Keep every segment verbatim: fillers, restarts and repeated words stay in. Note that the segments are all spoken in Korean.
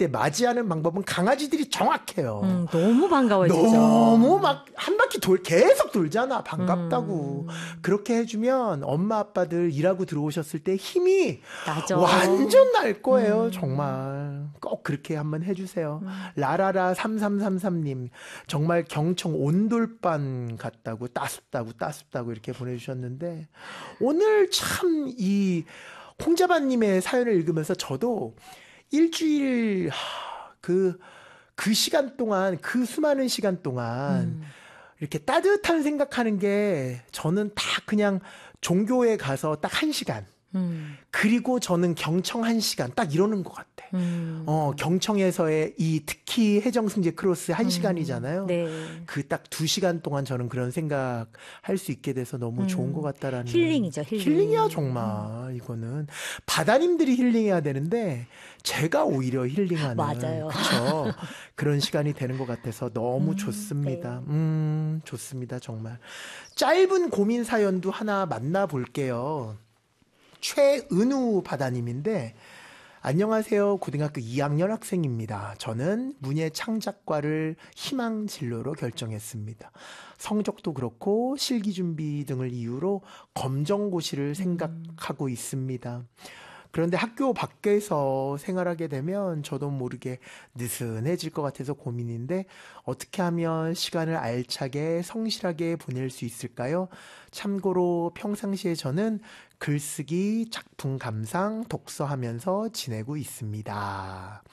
때 맞이하는 방법은 강아지들이 정확해요. 음, 너무 반가워지죠. 너무 막 한 바퀴 돌 계속 돌잖아. 반갑다고. 음. 그렇게 해주면 엄마 아빠들 일하고 들어오셨을 때 힘이 나죠. 완전 날 거예요. 음. 정말 꼭 그렇게 한번 해주세요. 음. 라라라 삼삼삼삼님 정말 경청 온돌반 같다고 따숩다고 따숩다고 이렇게 보내주셨는데 오늘 참 이 홍자반님의 사연을 읽으면서 저도 일주일 그, 그 시간 동안 그 수많은 시간 동안 음. 이렇게 따뜻한 생각하는 게 저는 다 그냥 종교에 가서 딱 한 시간 음. 그리고 저는 경청 한 시간 딱 이러는 것 같아. 음. 어, 경청에서의 이 특히 해정승제 크로스 한 음. 시간이잖아요. 네. 그 딱 두 시간 동안 저는 그런 생각 할 수 있게 돼서 너무 음. 좋은 것 같다라는. 힐링이죠, 힐링. 힐링이야, 정말. 이거는. 바다님들이 힐링해야 되는데, 제가 오히려 힐링하는. 맞아요. 그쵸. 그런 시간이 되는 것 같아서 너무 음, 좋습니다. 네. 음, 좋습니다, 정말. 짧은 고민 사연도 하나 만나볼게요. 최은우 바다님인데, 안녕하세요. 고등학교 이 학년 학생입니다. 저는 문예 창작과를 희망 진로로 결정했습니다. 성적도 그렇고 실기 준비 등을 이유로 검정고시를 생각하고 있습니다. 그런데 학교 밖에서 생활하게 되면 저도 모르게 느슨해질 것 같아서 고민인데 어떻게 하면 시간을 알차게 성실하게 보낼 수 있을까요? 참고로 평상시에 저는 글쓰기, 작품 감상, 독서하면서 지내고 있습니다.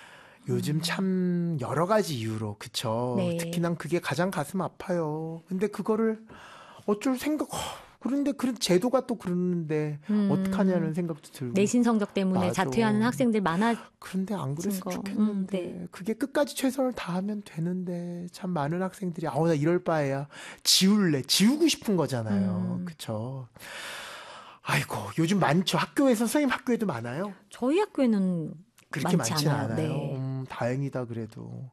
요즘 참 여러 가지 이유로 그쵸? 네. 특히 난 그게 가장 가슴 아파요. 근데 그거를 어쩔 생각... 어, 그런데 그런 제도가 또 그러는데 음. 어떡하냐는 생각도 들고. 내신 성적 때문에 맞아. 자퇴하는 학생들 많아. 그런데 안 그랬으면 거. 좋겠는데 음, 네. 그게 끝까지 최선을 다하면 되는데 참 많은 학생들이 아우 나 이럴 바에야 지울래 지우고 싶은 거잖아요. 음. 그쵸? 아이고 요즘 많죠. 학교에서 선생님 학교에도 많아요. 저희 학교에는 그렇게 많지 많지는 않아요. 않아요. 네. 음, 다행이다 그래도.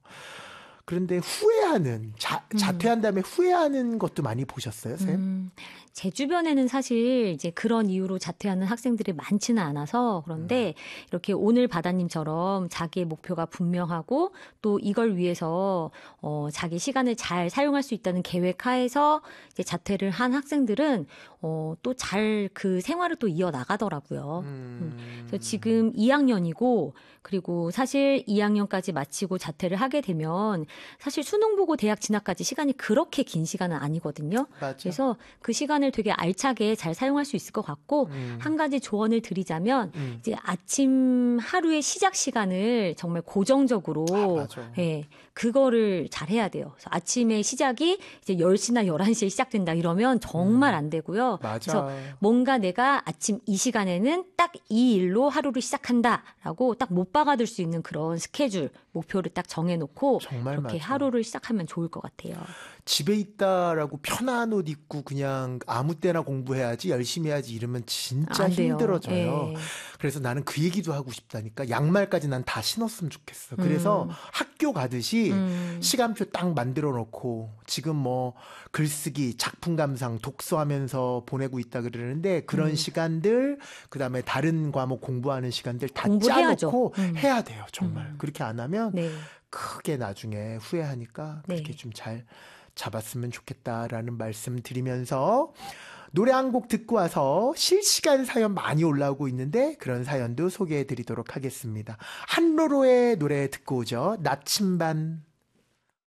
그런데 후회하는 자, 자퇴한 다음에 후회하는 것도 많이 보셨어요, 쌤? 음, 제 주변에는 사실 이제 그런 이유로 자퇴하는 학생들이 많지는 않아서 그런데 음. 이렇게 오늘 바다님처럼 자기의 목표가 분명하고 또 이걸 위해서 어, 자기 시간을 잘 사용할 수 있다는 계획 하에서 이제 자퇴를 한 학생들은 어, 또 잘 그 생활을 또 이어 나가더라고요. 음. 그래서 지금 이 학년이고 그리고 사실 이 학년까지 마치고 자퇴를 하게 되면 사실 수능 보고 대학 진학까지 시간이 그렇게 긴 시간은 아니거든요. 맞아. 그래서 그 시간을 되게 알차게 잘 사용할 수 있을 것 같고 음. 한 가지 조언을 드리자면 음. 이제 아침 하루의 시작 시간을 정말 고정적으로 아, 맞아. 예, 그거를 잘 해야 돼요. 그래서 아침에 시작이 이제 열 시나 열한 시에 시작된다 이러면 정말 안 되고요. 맞아. 그래서 뭔가 내가 아침 이 시간에는 딱 이 일로 하루를 시작한다라고 딱 못 박아둘 수 있는 그런 스케줄, 목표를 딱 정해놓고 정말 그렇게 맞아. 하루를 시작하면 좋을 것 같아요. 집에 있다라고 편한 옷 입고 그냥 아무 때나 공부해야지 열심히 해야지 이러면 진짜 안 돼요. 힘들어져요. 예. 그래서 나는 그 얘기도 하고 싶다니까. 양말까지 난 다 신었으면 좋겠어. 그래서 음. 학교 가듯이 음. 시간표 딱 만들어 놓고 지금 뭐 글쓰기, 작품 감상, 독서하면서 보내고 있다 그러는데 그런 음. 시간들 그다음에 다른 과목 공부하는 시간들 다 공부해야죠. 짜놓고 음. 해야 돼요. 정말. 음. 그렇게 안 하면 네. 크게 나중에 후회하니까 네. 그렇게 좀 잘 잡았으면 좋겠다라는 말씀 드리면서 노래 한 곡 듣고 와서 실시간 사연 많이 올라오고 있는데 그런 사연도 소개해 드리도록 하겠습니다. 한로로의 노래 듣고 오죠. 나침반.